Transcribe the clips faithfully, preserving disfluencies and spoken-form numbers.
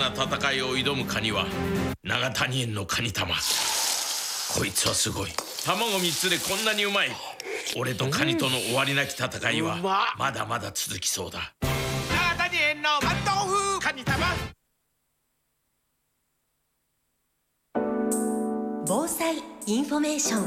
な戦いを挑むカニは長谷園のカニ玉。こいつはすごい。卵みっつでこんなにうまい。俺とカニとの終わりなき戦いはまだまだ続きそうだ。 長谷園の関東風カニ玉。 防災インフォメーショ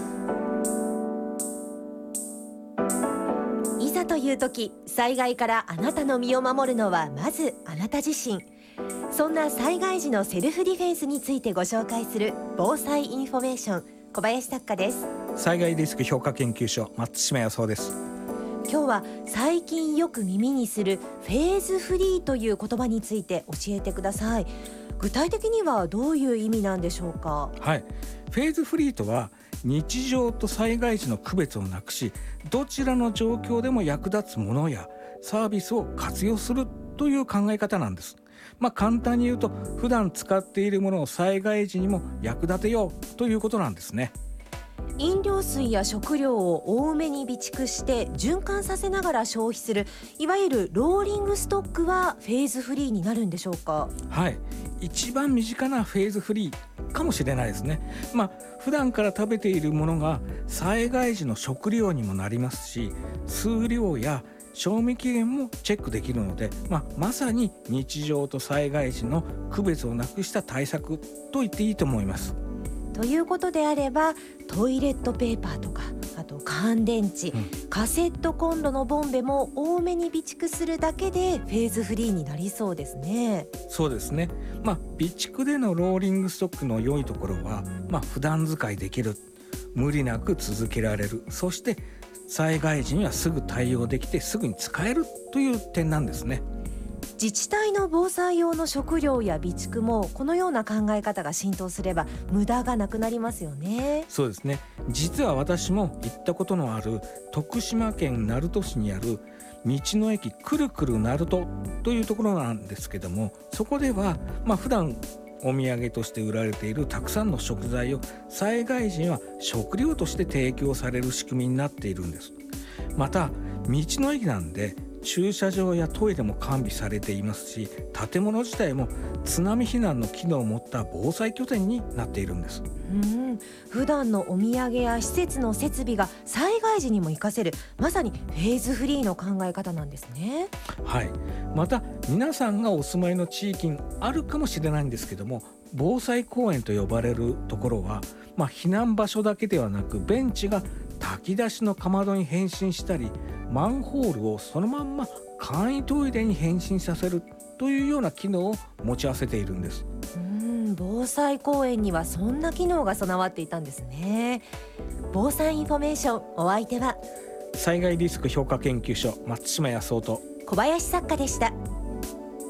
ン。いざという時、災害からあなたの身を守るのはまずあなた自身。そんな災害時のセルフディフェンスについてご紹介する防災インフォメーション、小林作家です。 災害リスク評価研究所、松島康夫です。 今日は最近よく耳にするフェーズフリーという言葉について教えてください。具体的にはどういう意味なんでしょうか。 はい、フェーズフリーとは日常と災害時の区別をなくし、どちらの状況でも役立つものやサービスを活用するという考え方なんです。まあ、簡単に言うと、普段使っているものを災害時にも役立てようということなんですね。 飲料水や食料を多めに備蓄して循環させながら消費する、いわゆるローリングストックはフェーズフリーになるんでしょうか。 はい、一番身近なフェーズフリーかもしれないですね。まあ、普段から食べているものが災害時の食料にもなりますし、数量や賞味期限もチェックできるので、まあ、まさに日常と災害時の区別をなくした対策と言っていいと思います。 ということであれば、トイレットペーパーとか、あと乾電池、うん、カセットコンロのボンベも多めに備蓄するだけでフェーズフリーになりそうですね。 そうですね。まあ、備蓄でのローリングストックの良いところは、まあ、普段使いできる、無理なく続けられる、そして災害時にはすぐ対応できてすぐに使えるという点なんですね。 自治体の防災用の食料や備蓄もこのような考え方が浸透すれば無駄がなくなりますよね。 そうですね。実は私も行ったことのある徳島県鳴門市にある道の駅くるくる鳴門というところなんですけども、そこでは、まあ、普段お土産として売られているたくさんの食材を災害時には食料として提供される仕組みになっているんです。また道の駅なんで駐車場やトイレも完備されていますし、建物自体も津波避難の機能を持った防災拠点になっているんです。 うん、普段のお土産や施設の設備が災害時にも活かせる、まさにフェーズフリーの考え方なんですね。 はい、また皆さんがお住まいの地域にあるかもしれないんですけども、防災公園と呼ばれるところは、まあ、避難場所だけではなく、ベンチが炊き出しのかまどに変身したり、マンホールをそのまんま簡易トイレに変身させるというような機能を持ち合わせているんです。 うーん、防災公園にはそんな機能が備わっていたんですね。防災インフォメーション、お相手は災害リスク評価研究所、松島康夫と小林作家でした。